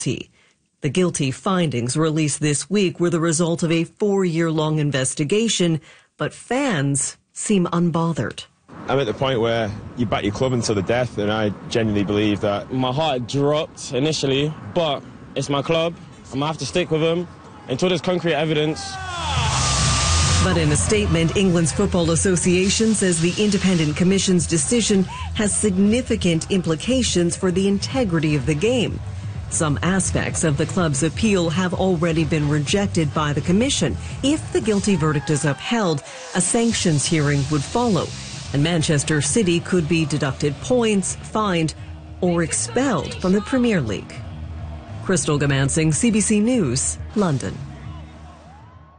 The guilty findings released this week were the result of a 4-year-long investigation, but fans seem unbothered. I'm at the point where you back your club until the death, and I genuinely believe that. My heart dropped initially, but it's my club. I'm going to have to stick with them until there's concrete evidence. But in a statement, England's Football Association says the Independent Commission's decision has significant implications for the integrity of the game. Some aspects of the club's appeal have already been rejected by the Commission. If the guilty verdict is upheld, a sanctions hearing would follow, and Manchester City could be deducted points, fined, or expelled from the Premier League. Crystal Gamansing, CBC News, London.